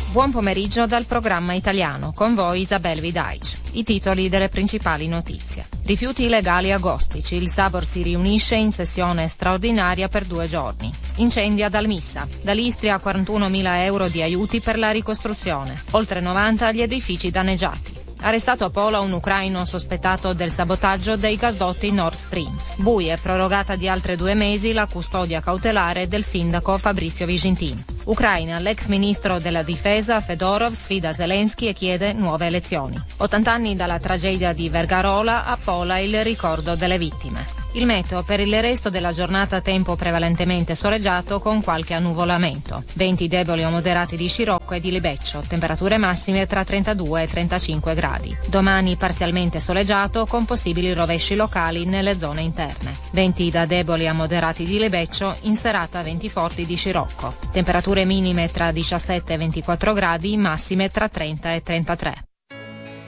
Buon pomeriggio dal programma italiano, con voi Isabel Vidaic. I titoli delle principali notizie. Rifiuti illegali a Gospici, il Sabor si riunisce in sessione straordinaria per 2 giorni. Incendi ad Almissa, dall'Istria 41.000 euro di aiuti per la ricostruzione, oltre 90 gli edifici danneggiati. Arrestato a Pola un ucraino sospettato del sabotaggio dei gasdotti Nord Stream. Buie, prorogata di altre 2 mesi la custodia cautelare del sindaco Fabrizio Vigintin. Ucraina, l'ex ministro della difesa Fedorov sfida Zelensky e chiede nuove elezioni. 80 anni dalla tragedia di Vergarola, a Pola il ricordo delle vittime. Il meteo: per il resto della giornata tempo prevalentemente soleggiato con qualche annuvolamento. Venti deboli o moderati di scirocco e di libeccio, temperature massime tra 32 e 35 gradi. Domani parzialmente soleggiato con possibili rovesci locali nelle zone interne. Venti da deboli a moderati di libeccio, in serata venti forti di scirocco. Temperature minime tra 17 e 24 gradi, massime tra 30 e 33.